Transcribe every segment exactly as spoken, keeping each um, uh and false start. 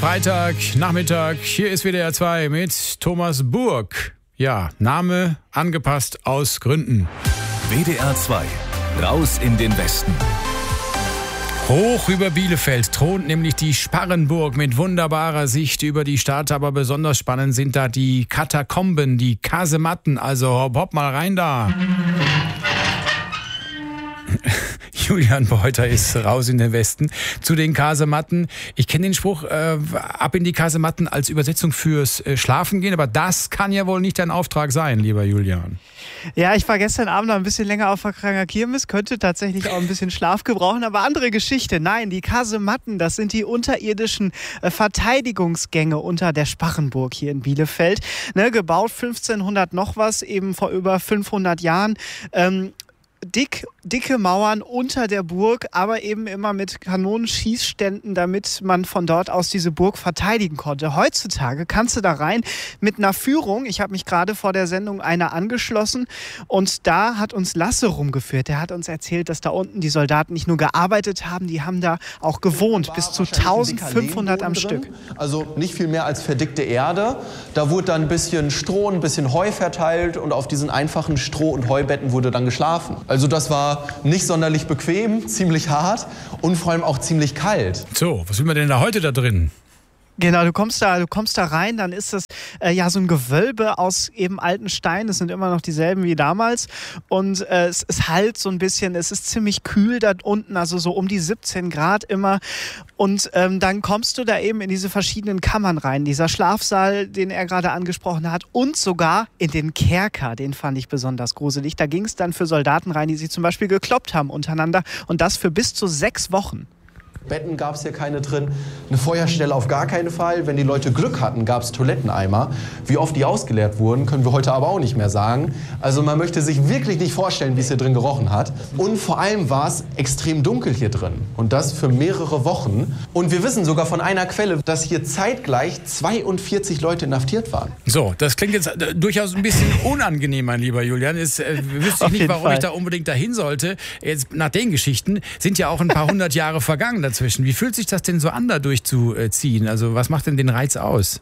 Freitag, Nachmittag, hier ist W D R zwei mit Thomas Burg. Ja, Name angepasst aus Gründen. W D R zwei, raus in den Westen. Hoch über Bielefeld thront nämlich die Sparrenburg mit wunderbarer Sicht über die Stadt. Aber besonders spannend sind da die Katakomben, die Kasematten. Also hopp, hopp mal rein da. Julian Beuter ist raus in den Westen zu den Kasematten. Ich kenne den Spruch, äh, ab in die Kasematten als Übersetzung fürs äh, Schlafen gehen, aber das kann ja wohl nicht dein Auftrag sein, lieber Julian. Ja, ich war gestern Abend noch ein bisschen länger auf der Kranger Kirmes, könnte tatsächlich auch ein bisschen Schlaf gebrauchen, aber andere Geschichte. Nein, die Kasematten, das sind die unterirdischen äh, Verteidigungsgänge unter der Sparrenburg hier in Bielefeld. Ne, gebaut fünfzehnhundert noch was, eben vor über fünfhundert Jahren. Ähm, Dick, dicke Mauern unter der Burg, aber eben immer mit Kanonenschießständen, damit man von dort aus diese Burg verteidigen konnte. Heutzutage kannst du da rein mit einer Führung. Ich habe mich gerade vor der Sendung einer angeschlossen und da hat uns Lasse rumgeführt. Der hat uns erzählt, dass da unten die Soldaten nicht nur gearbeitet haben, die haben da auch gewohnt, bis zu eintausendfünfhundert am Stück. Also nicht viel mehr als verdickte Erde. Da wurde dann ein bisschen Stroh, ein bisschen Heu verteilt und auf diesen einfachen Stroh- und Heubetten wurde dann geschlafen. Also das war nicht sonderlich bequem, ziemlich hart und vor allem auch ziemlich kalt. So, was will man denn da heute da drin? Genau, du kommst da, du kommst da rein, dann ist das äh, ja so ein Gewölbe aus eben alten Steinen. Es sind immer noch dieselben wie damals und äh, es, es halt so ein bisschen, es ist ziemlich kühl da unten, also so um die siebzehn Grad immer. Und ähm, dann kommst du da eben in diese verschiedenen Kammern rein. Dieser Schlafsaal, den er gerade angesprochen hat und sogar in den Kerker, den fand ich besonders gruselig. Da ging es dann für Soldaten rein, die sich zum Beispiel gekloppt haben untereinander und das für bis zu sechs Wochen. Betten gab es hier keine drin, eine Feuerstelle auf gar keinen Fall. Wenn die Leute Glück hatten, gab es Toiletteneimer. Wie oft die ausgeleert wurden, können wir heute aber auch nicht mehr sagen. Also man möchte sich wirklich nicht vorstellen, wie es hier drin gerochen hat. Und vor allem war es extrem dunkel hier drin. Und das für mehrere Wochen. Und wir wissen sogar von einer Quelle, dass hier zeitgleich zweiundvierzig Leute inhaftiert waren. So, das klingt jetzt äh, durchaus ein bisschen unangenehm, mein lieber Julian. Jetzt äh, wüsste ich nicht, warum Fall. ich da unbedingt dahin sollte. Jetzt nach den Geschichten sind ja auch ein paar hundert Jahre vergangen dazwischen. Wie fühlt sich das denn so an, da durchzuziehen? Also was macht denn den Reiz aus?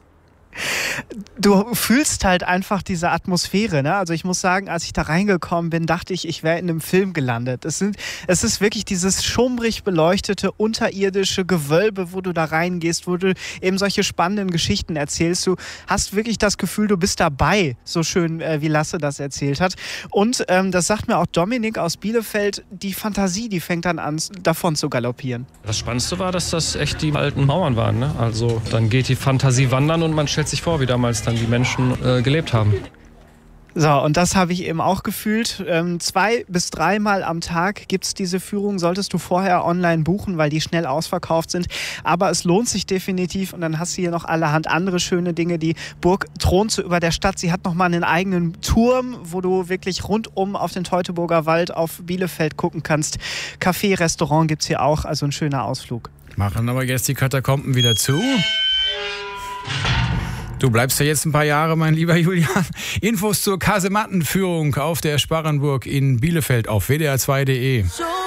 Du fühlst halt einfach diese Atmosphäre, ne? Also ich muss sagen, als ich da reingekommen bin, dachte ich, ich wäre in einem Film gelandet. Es sind, es ist wirklich dieses schummrig beleuchtete, unterirdische Gewölbe, wo du da reingehst, wo du eben solche spannenden Geschichten erzählst. Du hast wirklich das Gefühl, du bist dabei, so schön äh, wie Lasse das erzählt hat. Und ähm, das sagt mir auch Dominik aus Bielefeld, die Fantasie, die fängt dann an, davon zu galoppieren. Das Spannendste war, dass das echt die alten Mauern waren, ne? Also dann geht die Fantasie wandern und man stellt sich vor, wie damals dann die Menschen äh, gelebt haben. So, und das habe ich eben auch gefühlt. Ähm, zwei bis dreimal am Tag gibt es diese Führung, solltest du vorher online buchen, weil die schnell ausverkauft sind. Aber es lohnt sich definitiv und dann hast du hier noch allerhand andere schöne Dinge. Die Burg thront so über der Stadt. Sie hat nochmal einen eigenen Turm, wo du wirklich rundum auf den Teutoburger Wald, auf Bielefeld gucken kannst. Café, Restaurant gibt es hier auch, also ein schöner Ausflug. Machen aber jetzt die Katakomben wieder zu. Du bleibst ja jetzt ein paar Jahre, mein lieber Julian. Infos zur Kasemattenführung auf der Sparrenburg in Bielefeld auf W D R zwei punkt de.